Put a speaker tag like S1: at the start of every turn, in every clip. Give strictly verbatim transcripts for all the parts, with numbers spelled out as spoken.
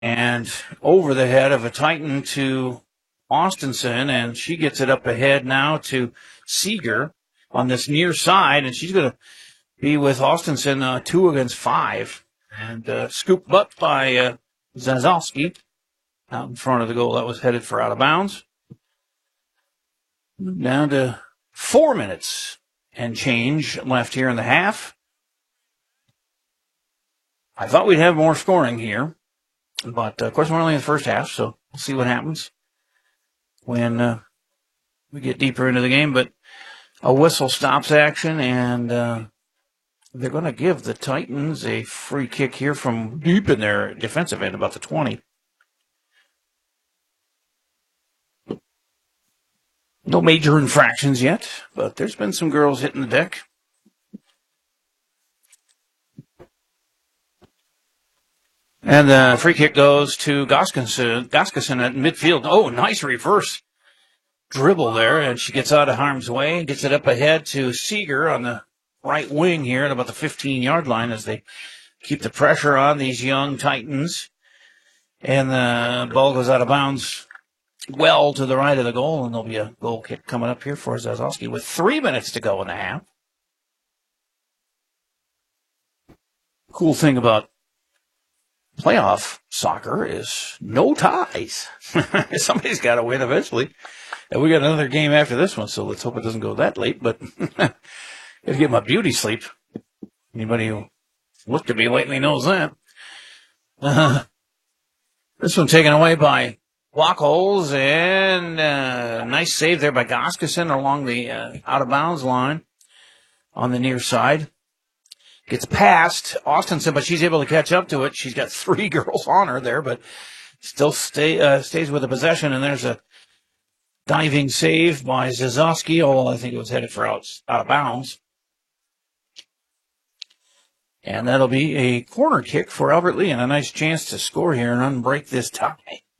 S1: and over the head of a Titan to Austenson, and she gets it up ahead now to Seeger on this near side, and she's going to be with Austenson uh, two against five, and uh, scooped up by uh, Zazowski out in front of the goal that was headed for out of bounds. Down to four minutes and change left here in the half. I thought we'd have more scoring here, but uh, of course we're only in the first half, so we'll see what happens when uh, we get deeper into the game. But a whistle stops action, and uh, they're going to give the Titans a free kick here from deep in their defensive end, about the twenty. No major infractions yet, but there's been some girls hitting the deck. And the free kick goes to Goskinson, Goskinson at midfield. Oh, nice reverse dribble there, and she gets out of harm's way and gets it up ahead to Seeger on the right wing here at about the fifteen-yard line as they keep the pressure on these young Titans. And the ball goes out of bounds well to the right of the goal, and there'll be a goal kick coming up here for Zazowski with three minutes to go in the half. Cool thing about playoff soccer is no ties. Somebody's got to win eventually. And we got another game after this one, so let's hope it doesn't go that late, but got to get my beauty sleep. Anybody who looked at me lately knows that. Uh, this one taken away by Blockholes, and uh, nice save there by Goskinson along the uh, out-of-bounds line on the near side. Gets past Austenson, but she's able to catch up to it. She's got three girls on her there, but still stay, uh, stays with the possession, and there's a diving save by Zazowski, although I think it was headed for out, out of bounds. And that'll be a corner kick for Albert Lee, and a nice chance to score here and unbreak this tie.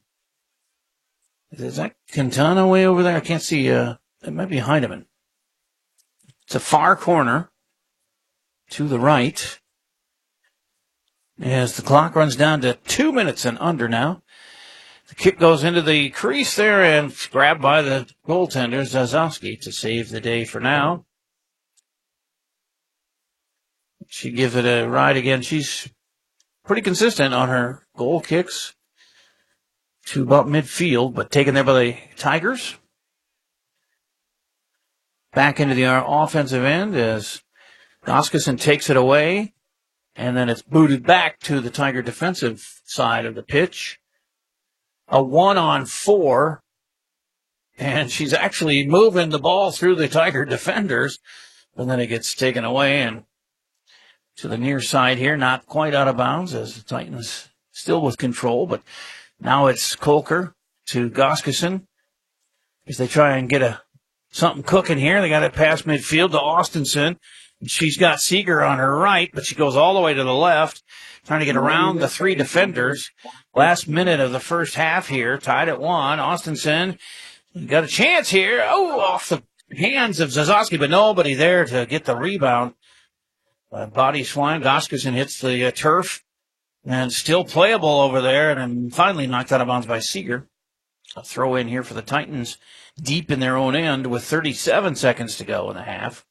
S1: Is that Quintana way over there? I can't see. Uh, it might be Heidemann. It's a far corner to the right as the clock runs down to two minutes and under now. The kick goes into the crease there and grabbed by the goaltender, Zazowski, to save the day for now. She gives it a ride again. She's pretty consistent on her goal kicks to about midfield, but taken there by the Tigers. Back into the offensive end as Goskinson takes it away, and then it's booted back to the Tiger defensive side of the pitch. A one on four, and she's actually moving the ball through the Tiger defenders, and then it gets taken away and to the near side here, not quite out of bounds as the Titans still with control, but now it's Kolker to Goskinson as they try and get a something cooking here. They got it past midfield to Austenson. She's got Seeger on her right, but she goes all the way to the left, trying to get around the three defenders. Last minute of the first half here, tied at one. Austenson got a chance here. Oh, off the hands of Zazowski, but nobody there to get the rebound. Uh, body's flying. Goskinson hits the uh, turf. And still playable over there, and then finally knocked out of bounds by Seeger. A throw in here for the Titans deep in their own end with thirty-seven seconds to go in the half.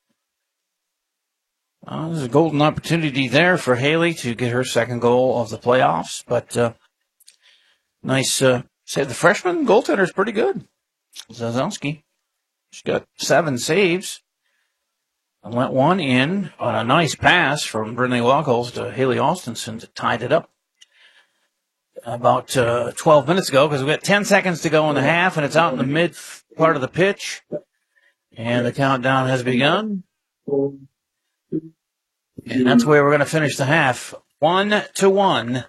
S1: Uh, there's a golden opportunity there for Haley to get her second goal of the playoffs, but uh, nice uh, save. The freshman goaltender's pretty good. Zazowski. She's got seven saves. And let one in on a nice pass from Brindley Blockholes to Haley Austenson to tied it up about uh, twelve minutes ago, because we've got ten seconds to go in the half, and it's out in the mid part of the pitch. And the countdown has begun. And that's where we're going to finish the half. One to one.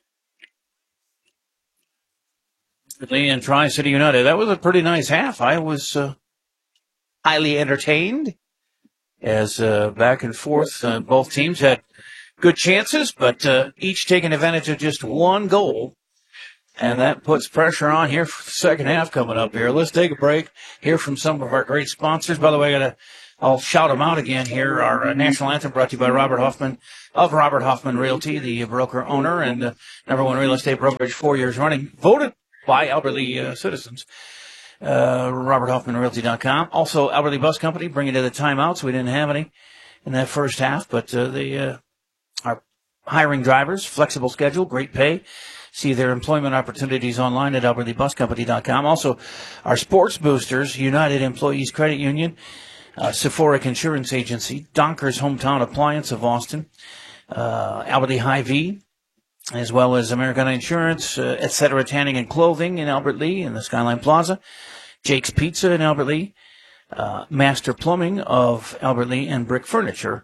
S1: Lee and Tri-City United. That was a pretty nice half. I was uh, highly entertained. As uh, back and forth, uh, both teams had good chances, but uh, each taking advantage of just one goal. And that puts pressure on here for the second half coming up here. Let's take a break, hear from some of our great sponsors. By the way, I got to I'll shout them out again here. Our uh, national anthem brought to you by Robert Hoffman of Robert Hoffman Realty, the broker owner and uh, number one real estate brokerage four years running, voted by Albert Lea uh, citizens. Uh, Robert Hoffman Realty dot com. Also, Albert Lea Bus Company, bringing to the timeouts. We didn't have any in that first half, but uh, they uh, are hiring drivers, flexible schedule, great pay. See their employment opportunities online at Albert Lea Bus Company dot com. Also, our sports boosters, United Employees Credit Union, uh, Sephoric Insurance Agency, Donker's Hometown Appliance of Austin, uh, Albert Lea Hy-Vee, as well as Americana Insurance, uh, et cetera, Tanning and Clothing in Albert Lea in the Skyline Plaza, Jake's Pizza in Albert Lea, uh, Master Plumbing of Albert Lea, and Brick Furniture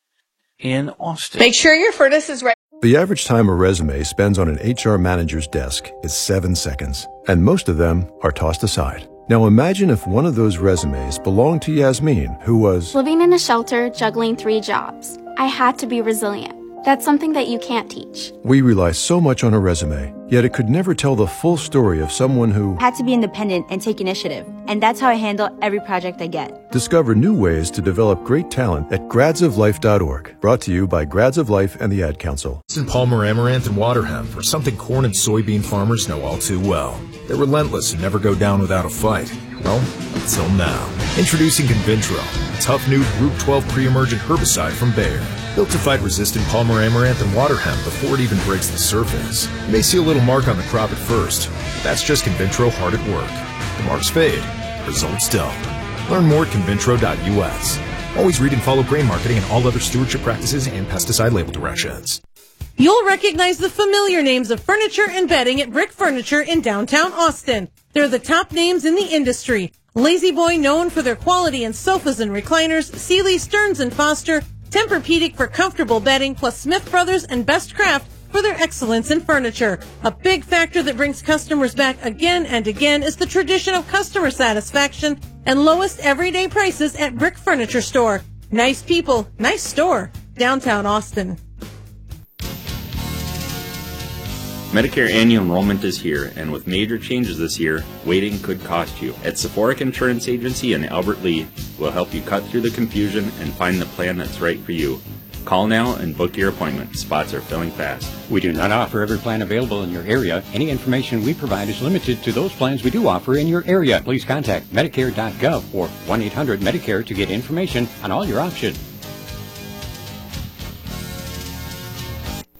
S1: in Austin.
S2: Make sure your furnace is ready.
S3: The average time a resume spends on an H R manager's desk is seven seconds, and most of them are tossed aside. Now imagine if one of those resumes belonged to Yasmin, who was
S4: living in a shelter, juggling three jobs. I had to be resilient. That's something that you can't teach.
S3: We rely so much on a resume, yet it could never tell the full story of someone who
S5: had to be independent and take initiative. And that's how I handle every project I get.
S3: Discover new ways to develop great talent at grads of life dot org. Brought to you by Grads of Life and the Ad Council.
S6: Palmer Amaranth and water hemp are something corn and soybean farmers know all too well. They're relentless and never go down without a fight. Well, until now. Introducing Convintro, a tough new Group twelve pre-emergent herbicide from Bayer. Built to fight resistant Palmer Amaranth and water hemp before it even breaks the surface. You may see a little mark on the crop at first, but that's just Convintro hard at work. The marks fade, results don't. Learn more at convintro dot U S. Always read and follow grain marketing and all other stewardship practices and pesticide label directions.
S7: You'll recognize the familiar names of furniture and bedding at Brick Furniture in downtown Austin. They're the top names in the industry. Lazy Boy, known for their quality in sofas and recliners, Sealy, Stearns and Foster, Tempur-Pedic for comfortable bedding, plus Smith Brothers and Best Craft for their excellence in furniture. A big factor that brings customers back again and again is the tradition of customer satisfaction and lowest everyday prices at Brick Furniture Store. Nice people, nice store, downtown Austin.
S8: Medicare annual enrollment is here, and with major changes this year, waiting could cost you. At Sephoric Insurance Agency in Albert Lea, we'll help you cut through the confusion and find the plan that's right for you. Call now and book your appointment. Spots are filling fast.
S9: We do not offer every plan available in your area. Any information we provide is limited to those plans we do offer in your area. Please contact Medicare dot gov or one eight hundred Medicare to get information on all your options.